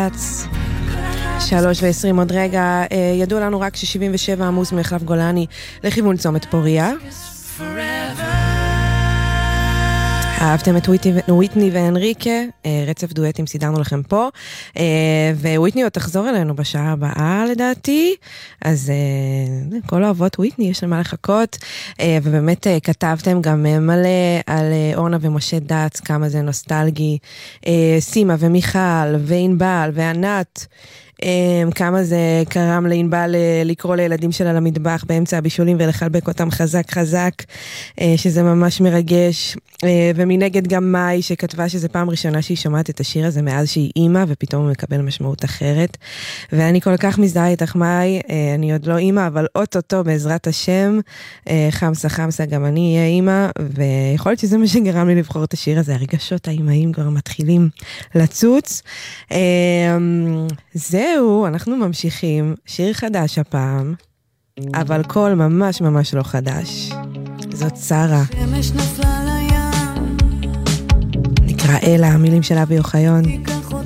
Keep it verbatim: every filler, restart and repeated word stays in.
גלגלץ. שלוש ועשרים עוד רגע, ידוע לנו רק ש-שבעים ושבע עמוס מחלף גולני לכיוון צומת פוריה. אהבתם את וויטני והנריקה, רצף דואטים סידרנו לכם פה, וויטני עוד תחזור אלינו בשעה הבאה לדעתי, אז כל אוהבות וויטני יש למה לחכות, ובאמת כתבתם גם מלא על אורנה ומשה דץ, כמה זה נוסטלגי, סימה ומיכל וענבל וענת, כמה זה קרם לענבל לקרוא לילדים שלה למטבח באמצע הבישולים ולחלבק אותם חזק חזק, שזה ממש מרגש. ומנגד גם מאי שכתבה שזה פעם ראשונה שהיא שומעת את השיר הזה מאז שהיא אימא, ופתאום הוא מקבל משמעות אחרת. ואני כל כך מזדהה איתך מאי, אני עוד לא אימא, אבל אוטוטו בעזרת השם, חמסה חמסה גם אני אהיה אימא, ויכול להיות שזה מה שגרם לי לבחור את השיר הזה, הרגשות האימאים כבר מתחילים לצוץ. זהו, אנחנו ממשיכים, שיר חדש הפעם, אבל קול ממש ממש לא חדש. זאת שרה. נקרא אלה, המילים של אבי אוחיון.